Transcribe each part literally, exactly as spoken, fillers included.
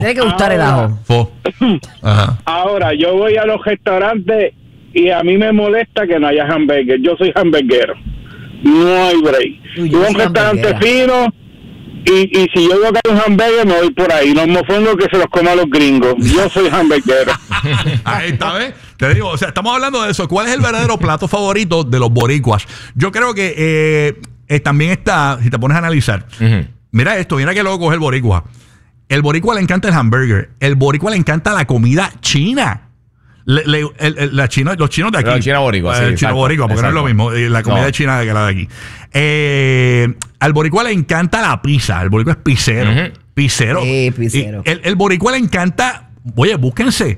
Tiene que gustar ahora, el ajo. Fo. Ajá. Ahora, yo voy a los restaurantes y a mí me molesta que no haya hamburguer. Yo soy hamburguero. No hay break. Uy, Yo voy a un soy restaurante hamburguera. fino y, y si yo veo que hay un hamburger, me voy por ahí. Los mofongos que se los coman los gringos. Yo soy hamburguero. Ahí está, ¿ves? Te digo, o sea, estamos hablando de eso. ¿Cuál es el verdadero plato favorito de los boricuas? Yo creo que eh, eh, también está, si te pones a analizar, uh-huh. Mira esto, mira qué loco es el boricua. El boricua le encanta el hamburger. El boricua le encanta la comida china. Le, le, el, el, la chino, los chinos de aquí. Pero el chino boricua, sí, El chino exacto, boricua, porque exacto. no es lo mismo. La comida no. china que la de aquí. Eh, al boricua le encanta la pizza. El boricua es pizzero. Uh-huh. Pizzero. Sí, pizzero. Y el, el boricua le encanta, oye, búsquense,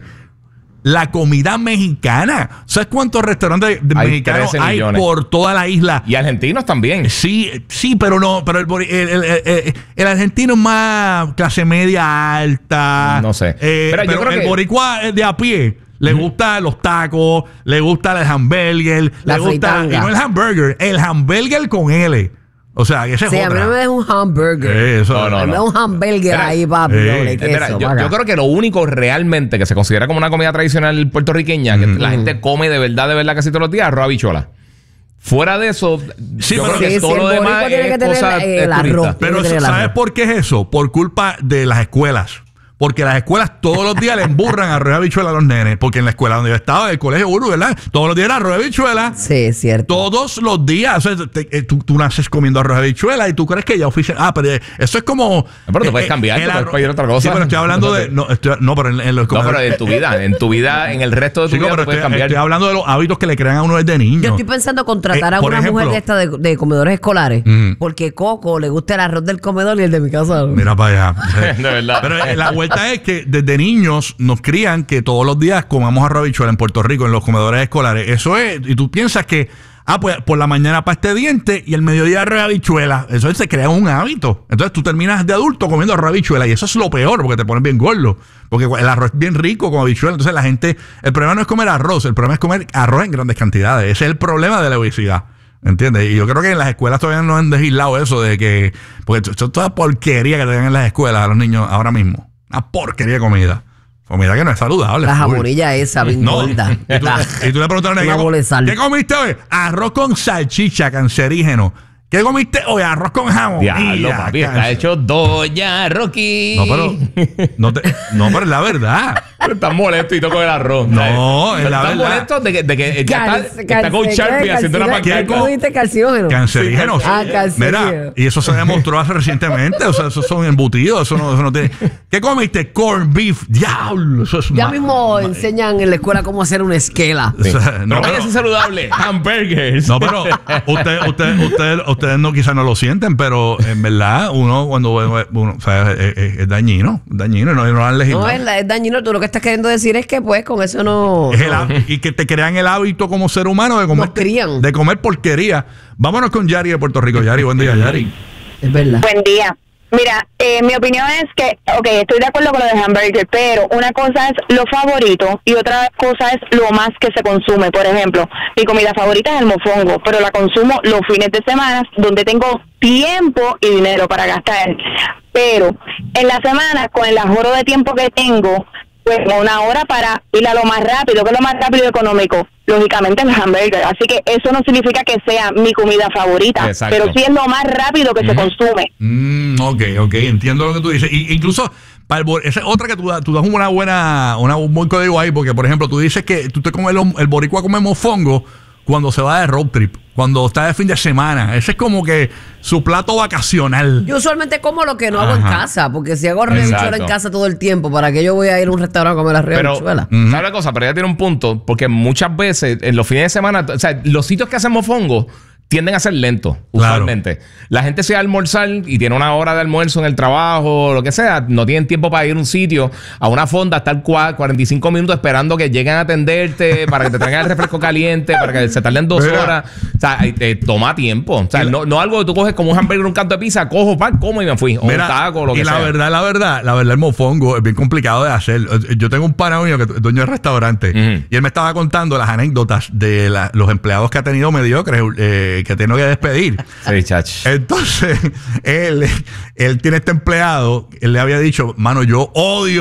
la comida mexicana. ¿Sabes cuántos restaurantes de hay mexicanos hay por toda la isla? Y argentinos también. Sí, sí, pero no, pero el, el, el, el, el argentino es más clase media alta. No sé. Eh, pero, pero yo creo el que... boricua de a pie le uh-huh. gustan los tacos, le gusta el hamburger, la le gusta, fritanga. y no el hamburger, el hamburger con L. O sea, ese sí, es a mí otra. no me des un hamburger. Eso, no, no, no. Me des un hamburger mira, ahí, papi. eh, doble queso, mira, yo, yo creo que lo único realmente que se considera como una comida tradicional puertorriqueña, que mm. la gente come de verdad, de verdad casi todos los días, arroz habichuela. Fuera de eso, sí, yo pero creo que sí, todo sí, lo demás tiene es que tener cosa el, el arroz. Pero eso, ¿sabes por qué es eso? Por culpa de las escuelas. Porque las escuelas todos los días le emburran arroz de habichuela a los nenes. Porque en la escuela donde yo estaba, en el colegio Uru, ¿verdad? Todos los días era arroz de habichuela. Sí, es cierto. Todos los días. O sea, te, te, tú, tú naces comiendo arroz de habichuela y tú crees que ya oficial. Ah, pero eso es como. Pero te puedes eh, cambiar, te puedes pedir otra cosa. Sí, pero estoy hablando de. No, estoy, no pero en, en los No, pero en tu vida, en tu vida, en el resto de tu Chico, vida, pero puedes estoy, cambiar. Estoy hablando de los hábitos que le crean a uno desde niño. Yo estoy pensando contratar eh, a una ejemplo, mujer de esta de, de comedores escolares. Mm. Porque Coco le gusta el arroz del comedor y el de mi casa. Mira para allá. De verdad. Pero eh, la vuelta es que desde niños nos crían que todos los días comamos arroz habichuela en Puerto Rico, en los comedores escolares. Eso es, y tú piensas que, ah, pues por la mañana pasta de diente y el mediodía arroz habichuela. Eso es, se crea un hábito. Entonces tú terminas de adulto comiendo arroz habichuela y eso es lo peor porque te pones bien gordo. Porque el arroz es bien rico con habichuela. Entonces la gente, el problema no es comer arroz, el problema es comer arroz en grandes cantidades. Ese es el problema de la obesidad. ¿Entiendes? Y yo creo que en las escuelas todavía no han legislado eso de que, porque esto es toda porquería que te dan en las escuelas a los niños ahora mismo. Una porquería de comida. Comida que no es saludable. La jamonilla esa, bien no. gorda. Y tú, y tú le preguntas a una ¿qué comiste hoy? Arroz con salchicha, cancerígeno. ¿Qué comiste hoy? Arroz con jamón. Diablo, ya, papi, está hecho Doña Rocky. No, pero no, te, no, pero es la verdad. Estás molesto y toco el arroz. No, es la verdad. Estás molesto de que, de que ya Cal, está, cal, está con Sharpie haciendo una panqueca. ¿Qué comiste? Calciógeno. Cancerígenos. Ah, cancerígeno. Mira, y eso se demostró hace recientemente. O sea, esos son embutidos. Eso no, eso no tiene. ¿Qué comiste? Corn beef. Diablo, eso es Ya ma- mismo ma- enseñan en la escuela cómo hacer una esquela. O sea, No, no, vaya a pero, ser saludable. Hamburgers. no, pero ustedes usted, usted, ustedes no, quizás no lo sienten, pero en verdad, uno cuando uno, o sea, es, es, es dañino, es dañino, no, no lo han legislado. No, es, es dañino. Tú lo que estás queriendo decir es que, pues, con eso no. Es el há- y que te crean el hábito como ser humano de comer, Nos crían. de comer porquería. Vámonos con Yari de Puerto Rico. Yari, buen día, Yari. Es verdad. Buen día. Mira, eh, mi opinión es que, ok, estoy de acuerdo con lo de hamburger, pero una cosa es lo favorito y otra cosa es lo más que se consume. Por ejemplo, mi comida favorita es el mofongo, pero la consumo los fines de semana donde tengo tiempo y dinero para gastar. Pero en la semana, con el ahorro de tiempo que tengo, pues una hora para ir a lo más rápido, que es lo más rápido y económico. Lógicamente el hamburger. Así que eso no significa que sea mi comida favorita, exacto, pero sí es lo más rápido que uh-huh. se consume. Mm, ok, ok, entiendo lo que tú dices. Y, incluso, para el, esa es otra que tú, tú das una buena, una, un buen código ahí, porque por ejemplo, tú dices que tú te comes el, el boricua come mofongo cuando se va de road trip, cuando está de fin de semana. Ese es como que su plato vacacional. Yo usualmente como lo que no hago Ajá. en casa, porque si hago habichuela en casa todo el tiempo, ¿para qué yo voy a ir a un restaurante a comer la Pero, habichuela? Ujú. ¿sabes la cosa? Pero ella tiene un punto, porque muchas veces en los fines de semana, o sea, los sitios que hacen mofongo tienden a ser lentos, usualmente. Claro. La gente se va a almorzar y tiene una hora de almuerzo en el trabajo o lo que sea. No tienen tiempo para ir a un sitio, a una fonda, estar cuarenta y cinco minutos esperando que lleguen a atenderte, para que te traigan el refresco caliente, para que se tarden dos Mira. horas. O sea, eh, toma tiempo. O sea, no, no algo que tú coges como un hamburger, un canto de pizza, cojo, pan, como y me fui. O Mira, un taco, lo que y sea. la verdad, la verdad, la verdad, el mofongo es bien complicado de hacer. Yo tengo un pana mío que es dueño de restaurante, uh-huh. y él me estaba contando las anécdotas de la, los empleados que ha tenido mediocres, eh, que, que tiene que despedir. Sí, chach. Entonces, él, él tiene este empleado, él le había dicho, mano, yo odio